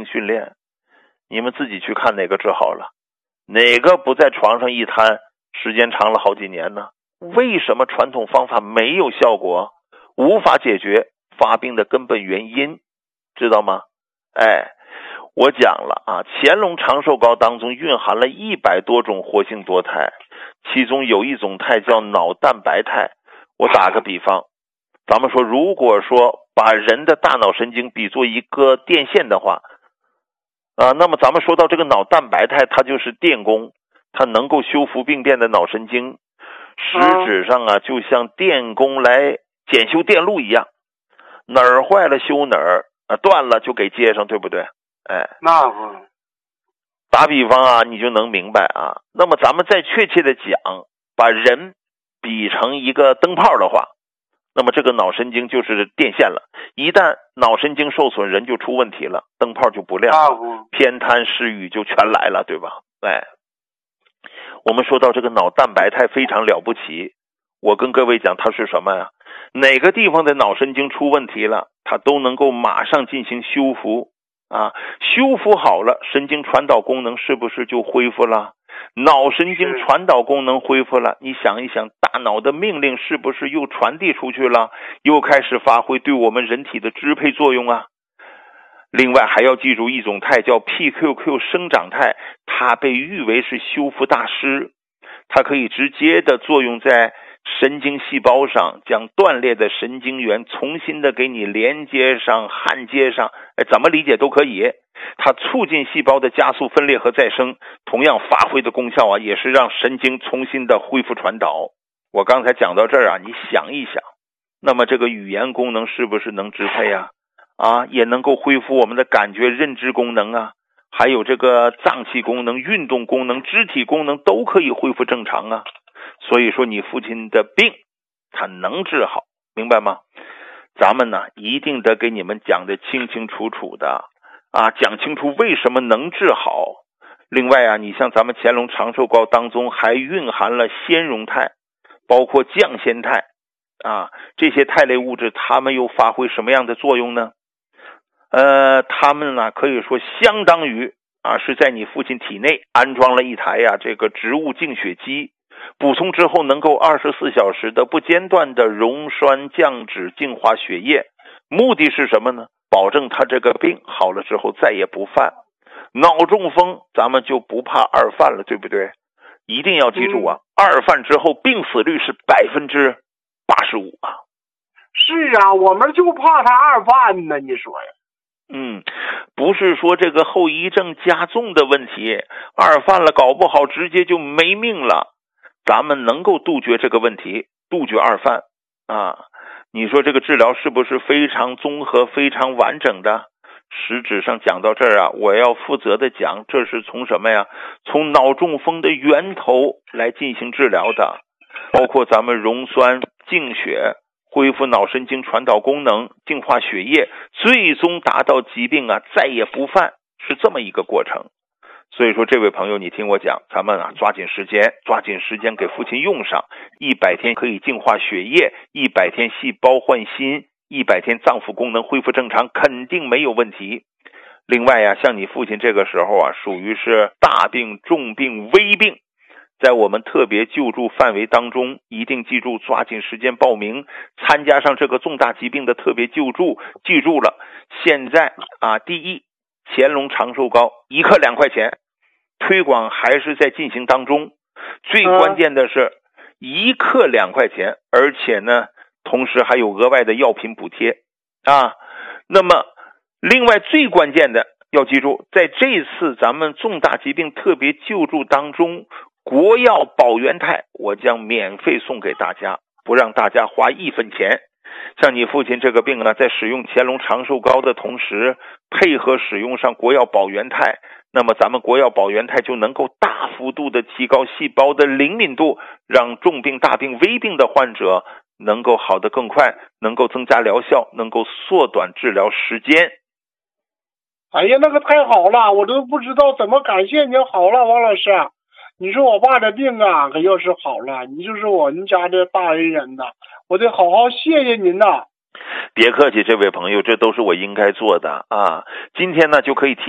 训练，你们自己去看哪个治好了，哪个不在床上一瘫，时间长了好几年呢？为什么传统方法没有效果，无法解决发病的根本原因，知道吗？我讲了啊，乾隆长寿膏当中蕴含了100多种活性多肽，其中有一种肽叫脑蛋白肽。我打个比方，咱们说如果说把人的大脑神经比作一个电线的话，那么咱们说到这个脑蛋白肽，它就是电工，它能够修复病变的脑神经，实质上啊，就像电工来检修电路一样，哪儿坏了修哪儿，断了就给接上，对不对？ 那不打比方啊，你就能明白啊。那么咱们再确切的讲，把人比成一个灯泡的话，那么这个脑神经就是电线了，一旦脑神经受损，人就出问题了，灯泡就不亮了，偏瘫失语就全来了，对吧？我们说到这个脑蛋白肽非常了不起，我跟各位讲它是什么呀？哪个地方的脑神经出问题了，它都能够马上进行修复啊，修复好了，神经传导功能是不是就恢复了？脑神经传导功能恢复了，你想一想，大脑的命令是不是又传递出去了，又开始发挥对我们人体的支配作用啊？另外还要记住一种肽叫 PQQ 生长肽，它被誉为是修复大师，它可以直接的作用在神经细胞上，将断裂的神经元重新的给你连接上、焊接上，怎么理解都可以。它促进细胞的加速分裂和再生，同样发挥的功效啊，也是让神经重新的恢复传导。我刚才讲到这儿啊，你想一想，那么这个语言功能是不是能支配啊？也能够恢复我们的感觉认知功能啊，还有这个脏器功能、运动功能、肢体功能都可以恢复正常啊。所以说你父亲的病他能治好，明白吗？咱们呢一定得给你们讲得清清楚楚的讲清楚为什么能治好。另外你像咱们乾隆长寿膏当中还蕴含了纤溶肽，包括降纤肽这些肽类物质，它们又发挥什么样的作用呢？它们呢可以说相当于是在你父亲体内安装了一台这个植物净血机，补充之后能够24小时的不间断的溶栓降脂净化血液，目的是什么呢？保证他这个病好了之后再也不犯。脑中风咱们就不怕二犯了，对不对？一定要记住二犯之后病死率是85% 是我们就怕他二犯呢，你说呀？ 不是说这个后遗症加重的问题，二犯了搞不好直接就没命了。咱们能够杜绝这个问题，杜绝二犯你说这个治疗是不是非常综合、非常完整的？实质上讲到这儿我要负责的讲，这是从什么呀？从脑中风的源头来进行治疗的，包括咱们溶栓、净血、恢复脑神经传导功能、净化血液，最终达到疾病再也不犯，是这么一个过程。所以说这位朋友你听我讲，咱们抓紧时间给父亲用上，100天可以净化血液，100天细胞换新，100天脏腑功能恢复正常，肯定没有问题。另外像你父亲这个时候属于是大病、重病、危病，在我们特别救助范围当中，一定记住抓紧时间报名，参加上这个重大疾病的特别救助。记住了，现在第一，乾隆长寿膏1克2块钱，推广还是在进行当中。最关键的是1克2块钱，而且呢同时还有额外的药品补贴那么另外最关键的要记住，在这次咱们重大疾病特别救助当中，国药保元肽我将免费送给大家，不让大家花1分钱。像你父亲这个病在使用乾隆长寿膏的同时，配合使用上国药保元肽，那么咱们国药保元肽就能够大幅度的提高细胞的灵敏度，让重病、大病、危病的患者能够好得更快，能够增加疗效，能够缩短治疗时间。 哎呀，那个太好了，我都不知道怎么感谢您好了，王老师。你说我爸的病可要是好了，你就是我们家的大恩人呐，我得好好谢谢您呐。 别客气，这位朋友，这都是我应该做的今天呢就可以提